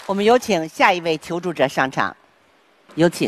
我们有请下一位求助者上场，有请。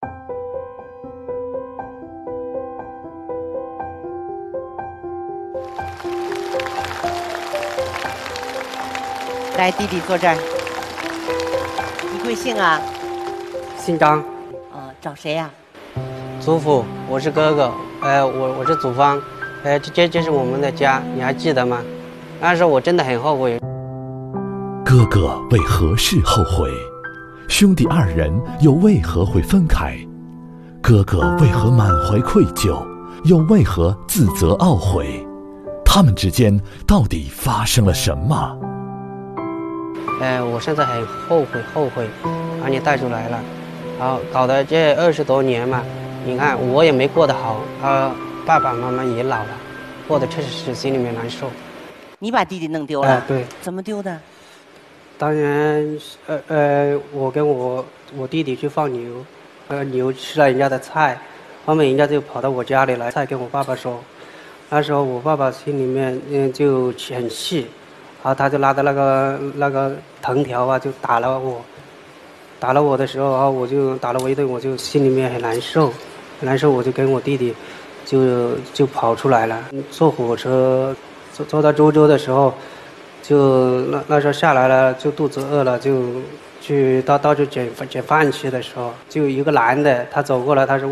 来，弟弟坐这儿。你贵姓啊？ 姓张。 找谁呀？ 祖父，我是哥哥。我是祖方。这是我们的家，你还记得吗？那时候我真的很后悔。 哥哥为何事后悔？兄弟二人又为何会分开？哥哥为何满怀愧疚，又为何自责懊悔？他们之间到底发生了什么？ 我现在很后悔把你带出来了，然后搞得这20多年嘛，你看我也没过得好，爸爸妈妈也老了，过得确实是心里面难受。 你把弟弟弄丢了？ 对。 怎么丢的？ 当然，我跟我弟弟去放牛，牛吃了人家的菜，后面人家就跑到我家里来，再跟我爸爸说。那时候我爸爸心里面就很气，然后他就拿着那个藤条啊，就打了我。打了我的时候，然后我就打了我一顿，我就心里面很难受，我就跟我弟弟就跑出来了。坐火车坐到周州的时候。就那时候下来了，就肚子饿了，就去到处捡饭吃的时候，就有一个男的，他走过来，他说